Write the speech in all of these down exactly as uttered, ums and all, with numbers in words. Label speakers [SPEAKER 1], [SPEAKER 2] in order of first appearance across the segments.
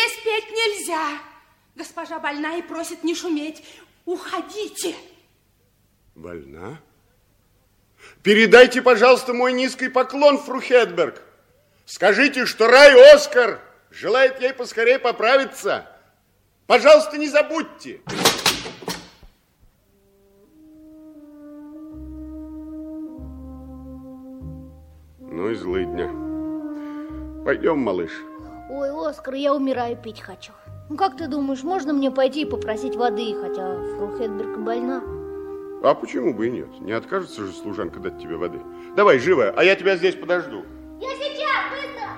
[SPEAKER 1] Здесь петь нельзя. Госпожа больна и просит не шуметь. Уходите.
[SPEAKER 2] Больна? Передайте, пожалуйста, мой низкий поклон, фру Хедберг. Скажите, что Рай Оскар желает ей поскорее поправиться. Пожалуйста, не забудьте. Ну и злыдня. Пойдем, малыш.
[SPEAKER 3] Ой, Оскар, я умираю, пить хочу. Ну, как ты думаешь, можно мне пойти и попросить воды, хотя фру Хедберг больна?
[SPEAKER 2] А почему бы и нет? Не откажется же служанка дать тебе воды. Давай, живо, а я тебя здесь подожду.
[SPEAKER 3] Я сейчас, быстро!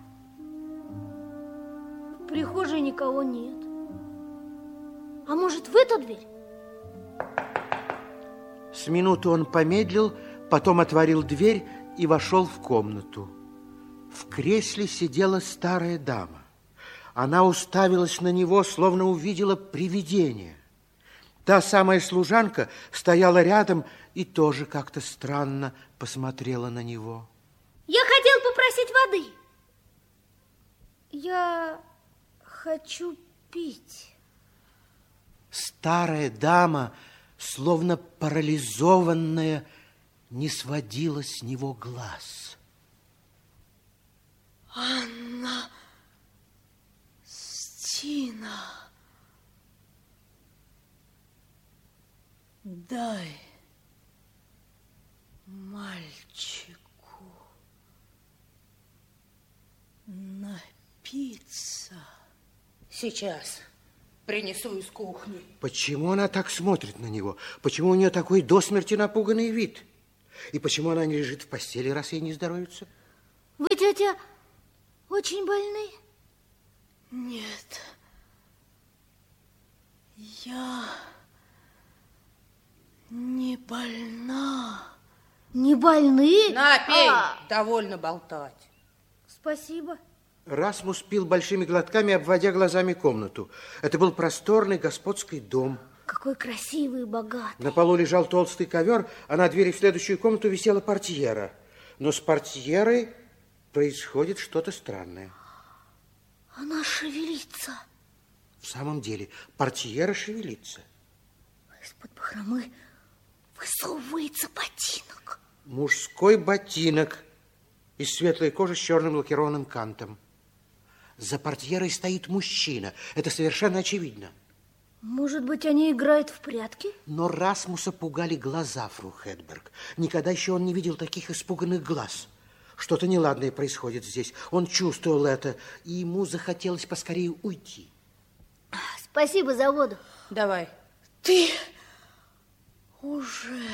[SPEAKER 3] В прихожей никого нет. А может, в эту дверь?
[SPEAKER 4] С минуту он помедлил, потом отворил дверь и вошел в комнату. В кресле сидела старая дама. Она уставилась на него, словно увидела привидение. Та самая служанка стояла рядом и тоже как-то странно посмотрела на него.
[SPEAKER 3] Я хотел попросить воды. Я хочу пить.
[SPEAKER 4] Старая дама, словно парализованная, не сводила с него глаз.
[SPEAKER 5] Анна Стина, дай мальчику напиться.
[SPEAKER 1] Сейчас принесу из кухни.
[SPEAKER 4] Почему она так смотрит на него? Почему у нее такой до смерти напуганный вид? И почему она не лежит в постели, раз ей не здоровится?
[SPEAKER 3] Вы, тетя, очень больны?
[SPEAKER 5] Нет. Я не больна.
[SPEAKER 3] Не больны?
[SPEAKER 1] На, пей.
[SPEAKER 3] А,
[SPEAKER 1] Довольно болтать.
[SPEAKER 3] спасибо.
[SPEAKER 4] Расмус пил большими глотками, обводя глазами комнату. Это был просторный господский дом.
[SPEAKER 3] Какой красивый и богатый.
[SPEAKER 4] На полу лежал толстый ковер, а на двери в следующую комнату висела портьера. Но с портьерой происходит что-то странное.
[SPEAKER 3] Она шевелится.
[SPEAKER 4] В самом деле, портьера шевелится.
[SPEAKER 3] Из-под бахромы высовывается ботинок.
[SPEAKER 4] Мужской ботинок из светлой кожи с черным лакированным кантом. За портьерой стоит мужчина. Это совершенно очевидно.
[SPEAKER 3] Может быть, они играют в прятки?
[SPEAKER 4] Но Расмуса пугали глаза, фру Хедберг. Никогда еще он не видел таких испуганных глаз. Что-то неладное происходит здесь. Он чувствовал это, и ему захотелось поскорее уйти.
[SPEAKER 3] Спасибо за воду.
[SPEAKER 1] Давай.
[SPEAKER 5] Ты уже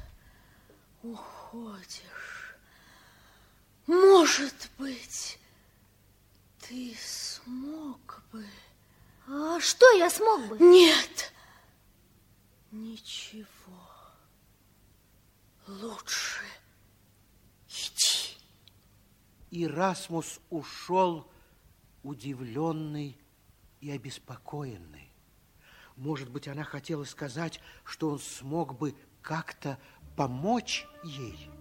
[SPEAKER 5] уходишь. Может быть, ты смог бы...
[SPEAKER 3] А что я смог бы?
[SPEAKER 5] Нет, ничего. Лучше иди.
[SPEAKER 4] И Расмус ушел удивленный и обеспокоенный. Может быть, она хотела сказать, что он смог бы как-то помочь ей.